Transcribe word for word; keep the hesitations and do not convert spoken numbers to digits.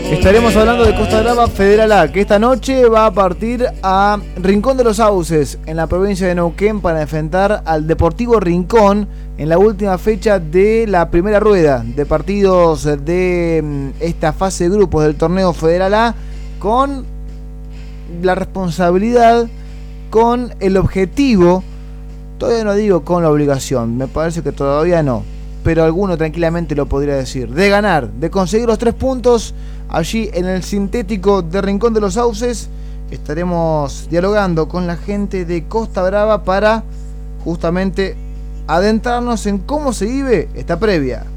Estaremos hablando de Costa Brava Federal A, que esta noche va a partir a Rincón de los Sauces, en la provincia de Neuquén, para enfrentar al Deportivo Rincón en la última fecha de la primera rueda de partidos de esta fase de grupos del torneo Federal A, con la responsabilidad, con el objetivo, todavía no digo con la obligación, me parece que todavía no, pero alguno tranquilamente lo podría decir, de ganar, de conseguir los tres puntos allí en el sintético de Rincón de los Sauces. Estaremos dialogando con la gente de Costa Brava para justamente adentrarnos en cómo se vive esta previa.